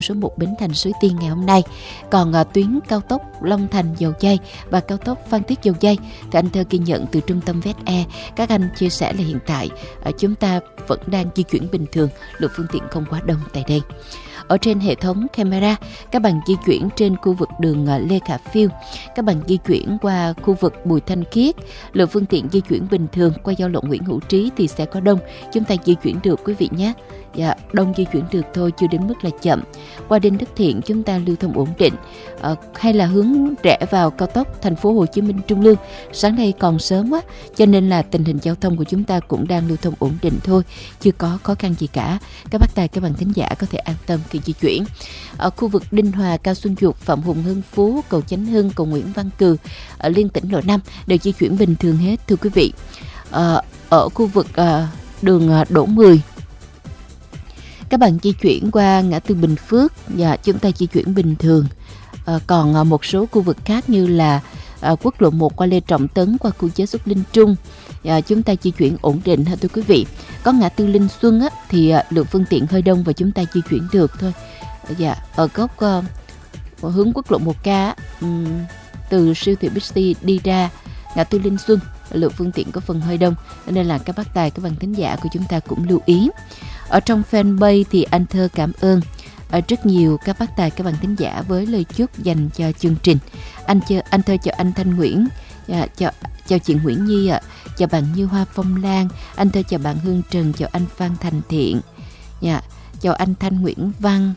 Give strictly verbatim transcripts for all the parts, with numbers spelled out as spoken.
số một Bến Thành Suối Tiên ngày hôm nay. Còn à, tuyến cao tốc Long Thành Dầu Giây và cao tốc Phan Thiết Dầu Giây thì anh Thơ ghi nhận từ trung tâm vét e. Các anh chia sẻ là hiện tại à, chúng ta vẫn đang di chuyển bình thường, lượng phương tiện không quá đông tại đây. Ở trên hệ thống camera, các bạn di chuyển trên khu vực đường Lê Khả Phiêu, các bạn di chuyển qua khu vực Bùi Thanh Khiết, lượng phương tiện di chuyển bình thường. Qua giao lộ Nguyễn Hữu Trí thì sẽ có đông, chúng ta di chuyển được quý vị nhé. Dạ, đông di chuyển được thôi, chưa đến mức là chậm. Qua Đinh Đức Thiện chúng ta lưu thông ổn định. À, hay là hướng rẽ vào cao tốc Thành phố Hồ Chí Minh Trung Lương, sáng nay còn sớm quá, cho nên là tình hình giao thông của chúng ta cũng đang lưu thông ổn định thôi, chưa có khó khăn gì cả. Các bác tài, các bạn thính giả có thể an tâm khi di chuyển. Ở khu vực Đinh Hòa, Cao Xuân Duật, Phạm Hùng Hưng Phú, cầu Chánh Hưng, cầu Nguyễn Văn Cừ, ở liên tỉnh lộ năm đều di chuyển bình thường hết thưa quý vị. À, ở khu vực à, đường Đỗ Mười, các bạn di chuyển qua ngã tư Bình Phước và chúng ta di chuyển bình thường. À, còn à, một số khu vực khác như là à, quốc lộ một qua Lê Trọng Tấn, qua khu chế xuất Linh Trung, à, chúng ta di chuyển ổn định ha thưa quý vị. Có ngã tư Linh Xuân á, thì à, lượng phương tiện hơi đông và chúng ta di chuyển được thôi. Dạ, ở góc à, hướng quốc lộ một K á, um, từ siêu thị Bixi đi ra ngã tư Linh Xuân, lượng phương tiện có phần hơi đông, nên là các bác tài, các bạn thính giả của chúng ta cũng lưu ý. Ở trong fanpage thì anh Thơ cảm ơn ở rất nhiều các bác tài, các bạn thính giả với lời chúc dành cho chương trình. Anh chờ, anh Thơ chào anh Thanh Nguyễn, à, chào chào chị Nguyễn Nhi ạ, à, chào bạn Như Hoa Phong Lan, anh Thơ chào bạn Hương Trần, chào anh Phan Thành Thiện, dạ, chào anh Thanh Nguyễn Văn,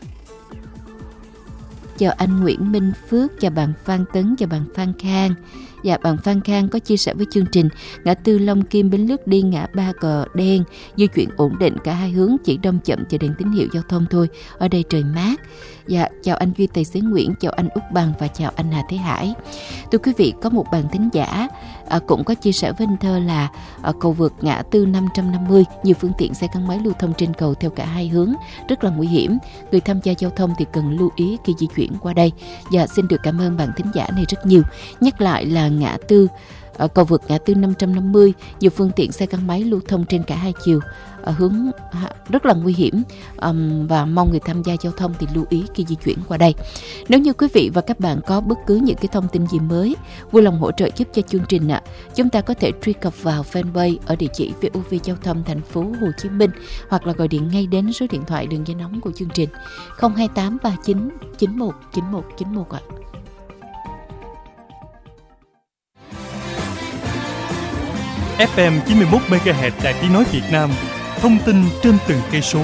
chào anh Nguyễn Minh Phước, chào bạn Phan Tấn, chào bạn Phan Khang. Dạ, bạn Phan Khang có chia sẻ với chương trình ngã tư Long Kim Bến Lức đi ngã ba Cờ Đen di chuyển ổn định cả hai hướng, chỉ đông chậm chờ đèn tín hiệu giao thông thôi, ở đây trời mát. Dạ, chào anh Duy Tài xế Nguyễn, chào anh Úc Bằng và chào anh Hà Thế Hải. Thưa quý vị, có một bạn thính giả à, cũng có chia sẻ với anh Thơ là à, cầu vượt ngã tư năm trăm năm mươi, nhiều phương tiện xe gắn máy lưu thông trên cầu theo cả hai hướng, rất là nguy hiểm. Người tham gia giao thông thì cần lưu ý khi di chuyển qua đây. Dạ, xin được cảm ơn bạn thính giả này rất nhiều. Nhắc lại là ngã tư ở cầu vượt ngã tư năm trăm năm mươi, nhiều phương tiện xe gắn máy lưu thông trên cả hai chiều, ở hướng rất là nguy hiểm, um, và mong người tham gia giao thông thì lưu ý khi di chuyển qua đây. Nếu như quý vị và các bạn có bất cứ những cái thông tin gì mới, vui lòng hỗ trợ giúp cho chương trình ạ, à, chúng ta có thể truy cập vào fanpage ở địa chỉ vê o vê Giao thông Thành phố Hồ Chí Minh, hoặc là gọi điện ngay đến số điện thoại đường dây nóng của chương trình không hai tám ba chín chín một chín một chín một ạ. ép em chín mươi mốt mê ga héc Đài Tiếng nói Việt Nam, thông tin trên từng cây số.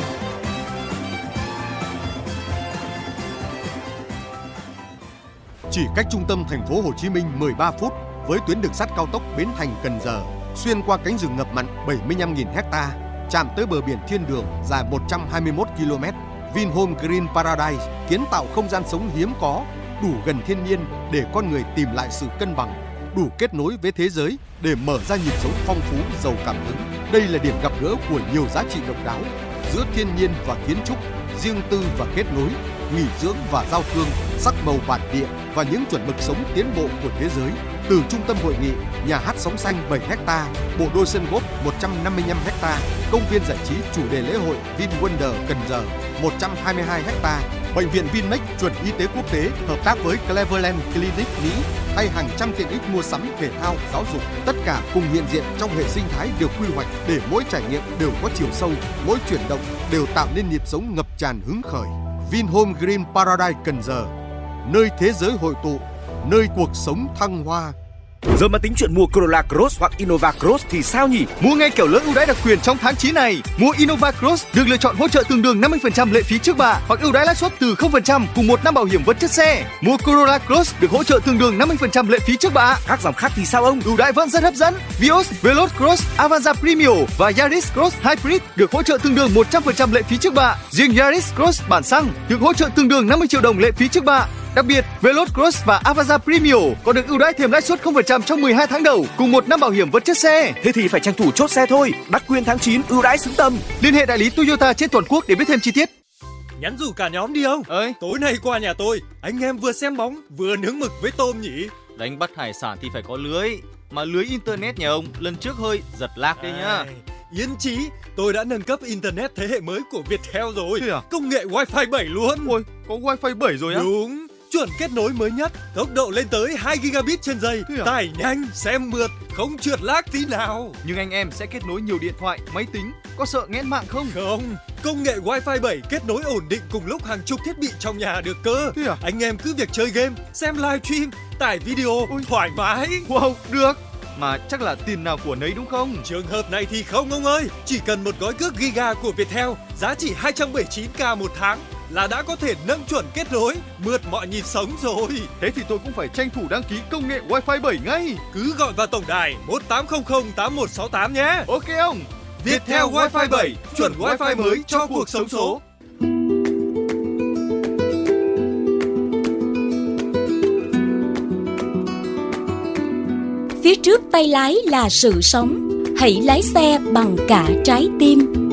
Chỉ cách trung tâm thành phố Hồ Chí Minh mười ba phút với tuyến đường sắt cao tốc Bến Thành - Cần Giờ, xuyên qua cánh rừng ngập mặn bảy mươi lăm nghìn héc ta, chạm tới bờ biển thiên đường dài một trăm hai mươi mốt ki lô mét. Vinhome Green Paradise kiến tạo không gian sống hiếm có, đủ gần thiên nhiên để con người tìm lại sự cân bằng, đủ kết nối với thế giới để mở ra nhịp sống phong phú, giàu cảm hứng. Đây là điểm gặp gỡ của nhiều giá trị độc đáo giữa thiên nhiên và kiến trúc, riêng tư và kết nối, nghỉ dưỡng và giao thương, sắc màu bản địa và những chuẩn mực sống tiến bộ của thế giới. Từ trung tâm hội nghị, nhà hát sóng xanh bảy héc ta, bộ đôi sân golf một trăm năm mươi lăm héc ta, công viên giải trí chủ đề lễ hội VinWonder Cần Giờ một trăm hai mươi hai héc ta, bệnh viện Vinmec chuẩn y tế quốc tế hợp tác với Cleveland Clinic Mỹ, hay hàng trăm tiện ích mua sắm, thể thao, giáo dục, tất cả cùng hiện diện trong hệ sinh thái được quy hoạch để mỗi trải nghiệm đều có chiều sâu, mỗi chuyển động đều tạo nên nhịp sống ngập tràn hứng khởi. Vinhome Green Paradise Cần Giờ, nơi thế giới hội tụ, nơi cuộc sống thăng hoa. Giờ mà tính chuyện mua Corolla Cross hoặc Innova Cross thì sao nhỉ? Mua ngay kẻo lớn ưu đãi đặc quyền trong tháng chín này. Mua Innova Cross được lựa chọn hỗ trợ tương đương năm mươi phần trăm lệ phí trước bạ hoặc ưu đãi lãi suất từ không phần trăm cùng một năm bảo hiểm vật chất xe. Mua Corolla Cross được hỗ trợ tương đương năm mươi phần trăm lệ phí trước bạ. Các dòng khác thì sao ông? Ưu đãi vẫn rất hấp dẫn. Vios, Veloz Cross, Avanza Premium và Yaris Cross Hybrid được hỗ trợ tương đương một trăm phần trăm lệ phí trước bạ. Riêng Yaris Cross bản xăng được hỗ trợ tương đương năm mươi triệu đồng lệ phí trước bạ. Đặc biệt, Veloz Cross và Avanza Premium có được ưu đãi thêm lãi suất không phần trăm trong mười hai tháng đầu cùng một năm bảo hiểm vật chất xe. Thế thì phải tranh thủ chốt xe thôi. Đặc quyền tháng chín ưu đãi xứng tầm. Liên hệ đại lý Toyota trên toàn quốc để biết thêm chi tiết. Nhắn rủ cả nhóm đi không? Ơi, tối nay qua nhà tôi, anh em vừa xem bóng vừa nướng mực với tôm nhỉ. Đánh bắt hải sản thì phải có lưới, mà lưới internet nhà ông lần trước hơi giật lag đấy nhá. Yên chí, tôi đã nâng cấp internet thế hệ mới của Viettel rồi. Thế à? Công nghệ Wi-Fi bảy luôn. Ôi, có Wi-Fi bảy rồi á? Đúng, chuẩn kết nối mới nhất, tốc độ lên tới hai gi-ga-bit trên giây, Thế à? tải nhanh, xem mượt, không trượt lag tí nào. Nhưng anh em sẽ kết nối nhiều điện thoại, máy tính, có sợ nghẽn mạng không? Không, công nghệ Wi-Fi bảy kết nối ổn định cùng lúc hàng chục thiết bị trong nhà được cơ. Thế à? Anh em cứ việc chơi game, xem live stream, tải video, Ôi, thoải mái. Wow, được. Mà chắc là tiền nào của nấy đúng không? Trường hợp này thì không ông ơi, chỉ cần một gói cước Giga của Viettel giá chỉ hai trăm bảy mươi chín k một tháng là đã có thể nâng chuẩn kết nối, mượt mọi nhịp sống rồi. Thế thì tôi cũng phải tranh thủ đăng ký công nghệ Wi-Fi bảy ngay. Cứ gọi vào tổng đài một tám không không tám một sáu tám nhé. Ok ông. Viettel Wi-Fi bảy, chuẩn Wi-Fi mới cho cuộc sống số. Phía trước tay lái là sự sống, hãy lái xe bằng cả trái tim.